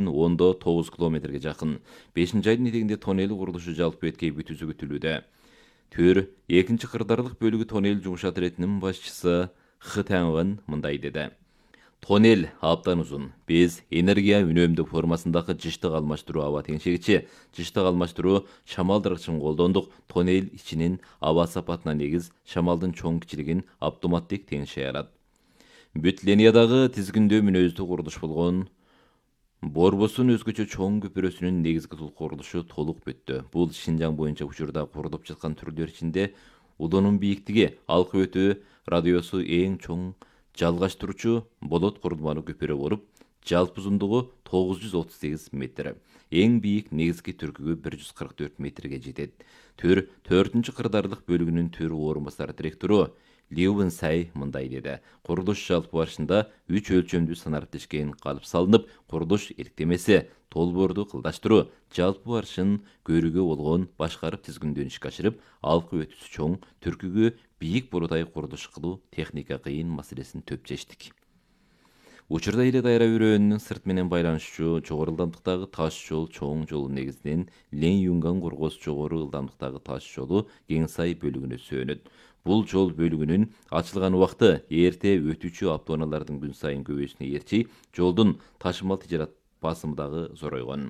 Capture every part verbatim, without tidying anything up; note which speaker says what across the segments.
Speaker 1: Төнелден ондо тогуз километрге жакын. бешинчи айдын этегинде тоннель курулушу жалпы беткей бүтүүсү күтүлүүдө. Төр экинчи кырдаарлык бөлүгү тоннель жумушат иретинин башчысы Хы Таңван мындай деди. Тоннель абдан узун. Биз энергия үнөмдүү формасындагы жыштык алмаштыруу аба теңшегичи, жыштык алмаштыруу шамалдыргычын колдондук. Тоннель ичинин аба сапатына негиз шамалдын чоң кичилигин автоматтык теңшей алат. Бүт линиядагы тизгиндөө мүнөздүү курулуш болгон Борбосун өзгөчө чоң көпүрөсүнүн негизги курулушу толук бүттү. Бул Шинжаң боюнча учурда курулуп жаткан түрлөр ичинде удунун бийиктиги, алкы өтүү радиусу эң чоң жалгаштыруучу болот курулмалуу көпүрө болуп, жалпы узундугу тогуз жүз отуз сегиз метр. Эң бийик негизги түркүгү бир жүз кырк төрт метрге жетет. Төр төртүнчү кырдаарлык бөлүгүнүн төр орун басары директору Ливен Сай мындай деди. Курулуш жалпы барышында үч өлчөмдүү стандарттешкен калып салынып, курулуш иликтемеси, толборду кылдаштыруу, жалпы барышын көрүүгө болгон башкарып тизгиндөөүн ишке ашырып, алкы өтүүсү чоң түркүгү бийик бурудай курулуш кылуу техника кыйын маселесин төп чечтик. Учурда эле дайра өрөөнүнүн сырт менен байланышчу жогору ылдамдыктагы таш жол чоң жол негизинен Лен Юнган коргоосу жогору ылдамдыктагы таш жолу Кеңсай бөлүгүнө сөөнөт. Бул жол бөлүгүнүн ачылган убакыты эрте өтүүчү автоунаалардын күн сайын көбөйүүсүнө ээрчи жолдун ташымал тижарат басымы дагы зоройгон.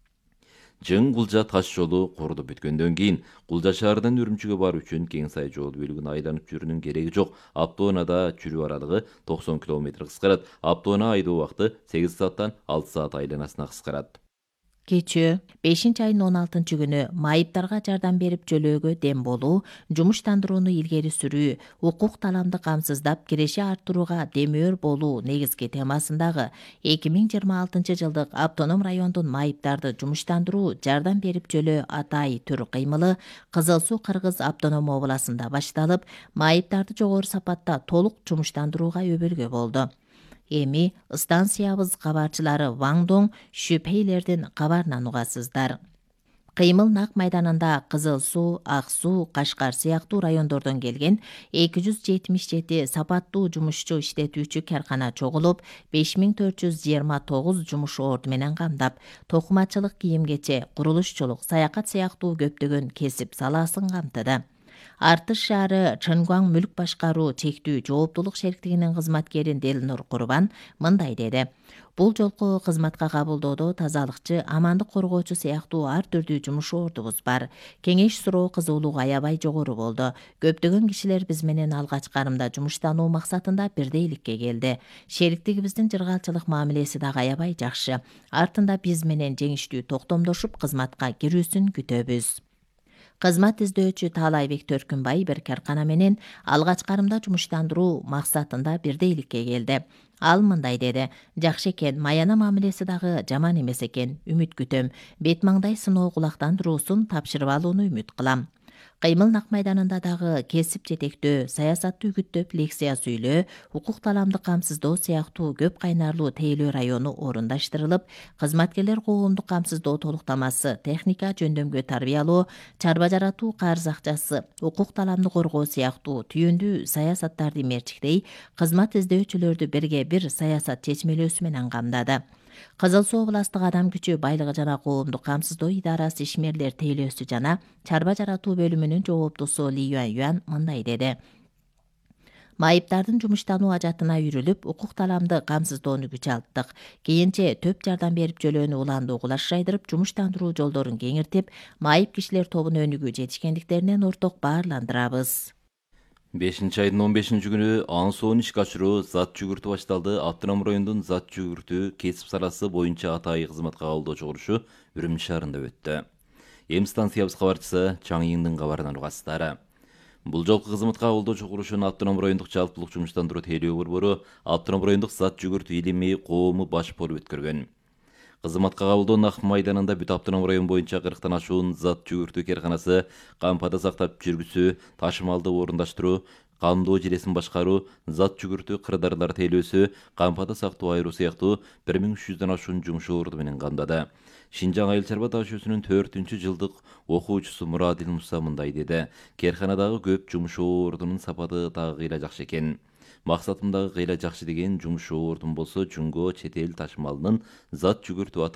Speaker 1: Жың Кулжа таш жолу курулуп бүткөндөн кийин Кулжа шаарынан Үрүмчүгө баруу үчүн Кеңсай жол бөлүгүн айланып жүрүүнүн кереги жок. Автоунаада жүрүү аралыгы токсон километр кыскарат. Автоунаа айдоо убакыты сегиз сааттан алты саат айланасына кыскарат.
Speaker 2: Кечээ бешинчи айдын он алтынчы күнү майыптарга жардам берип жөлөөгө дем болуу, жумуштандырууну илгери сүрүү, укук таламды камсыздап киреше арттырууга демөөр болуу негизги темасындагы эки миң жыйырма алтынчы жылдык автоном райондун майыптарды жумуштандыруу, жардам берип жөлөө атай түр кыймылы Кызыл Суу Кыргыз автоном областында башталып, майыптарды жогору сапатта толук жумуштандырууга өбөлгө болду. Эми станциябыз кабарчылары Ваңдоң шүпейлердин кабарынан угасыздар. Кыймыл Нак майданында Кызыл Суу, Ак Суу, Кашкар сыяктуу райондордон келген эки жүз жетимиш жети сапаттуу жумушчу иштетүүчү каркана чогулуп, беш миң төрт жүз жыйырма тогуз жумуш орду менен камдап, токумачылык, кийим-кече, курулушчулук, саякат сыяктуу көптөгөн кесип салаасын камтыды. Артыш шаары Чынгваң мүлк башкаруу чектүү жооптулук шериктигинин кызматкери Делнур Курбан мындай деди. Бул жолку кызматка кабылдоодо тазалыкчы, амандык коргоочу сыяктуу ар түрдүү жумуш ордубуз бар. Кеңеш суроо, кызуулук аябай жогору болду. Көптөгөн кишилер биз менен алгач карымда жумуштануу максатында бирдейликке келди. Шериктигибиздин жыргалчылык мамилеси дагы аябай жакшы. Артында биз менен жеңиштүү токтомдошуп кызматка кирүүсүн күтөбүз. Кызмат издөөчү Таалайбек Төркүнбай бир каркана менен алгач карымда жумуштандыруу максатында бирдейликке келди. Ал мындай деди. Жакшы экен, маяна мамилеси дагы жаман эмес экен. Үмүт күтөм. Бет маңдай сыноо кулактандыруусун тапшырып алууну үмүт кылам. Кыймыл Нак майданында дагы кесип жетектөө, саясатты үгүттөп лекция сүйлөө, укук таламды камсыздоо сыяктуу көп кайнарлуу тейлөө району орундаштырылып, кызматкерлер коомдук камсыздоо толуктамасы, техника жөндөмгө тарбиялоо, чарба жаратуу карыз акчасы, укук таламды коргоо сыяктуу түйүндүү саясаттарды мерчиктей, кызмат издөөчүлөрдү бирге бир саясат чечмелөөсү менен камдады. Кызыл Суу областык адам күчү байлыгы жана коомдук камсыздоо идарасы ишмерлер тейлөөсү жана чарба жаратуу бөлүмүнүн жооптусу Ли Юан Юан мындай деди. Майыптардын жумуштануу ажатына үйрүлүп, укук таламды камсыздоону күч алттык. Кийинче төп жардам берип жөлөөнү уланды угулаш жайдырып, жумуштандыруу жолдорун кеңиртип, майып кишилер тобун өнүгүү жетишкендиктеринен орток баарландырабыз.
Speaker 1: бешинчи айдын он бешинчи күнү аң суун ишке ашыруу зат жүгүртүү башталды. Автоном райондун зат жүгүртүү кесип саласы боюнча атайы кызматка кабылдоо чогулушу Үрүмчү шаарында өттү. Эми станциябыз кабарчысы Чаңйыңдын кабарынан угасыздар. Бул жолку кызматка кабылдоо чогулушун автоном райондук жалпылык жумуштандыруу тейлөө борбору, автоном райондук зат жүгүртүү илими коому баш болуп өткөргөн. Кызматка кабылдоо Нак майданында бүт автоном район боюнча кырктан ашуун зат жүгүртүү карканасы, кампада сактап жүргүсү, ташымалды орундаштыруу, камдоо желесин башкаруу, зат жүгүртүү кырдаарлар тейлөөсү, кампада сактоо айыруу сыяктуу бир миң үч жүздөн ашуун жумуш орду менен камдады. Шинжаң айыл чарба таш өсүнүн төртүнчү жылдык окуучусу Мурадил Муса мындай деди. Керканадагы көп жумуш ордунун сапаты дагы кыйла жакшы экен. Максатым дагы кыйла жакшы деген жумуш ордун болсо, жөнгө чет эл ташымалынын зат жүгүртүү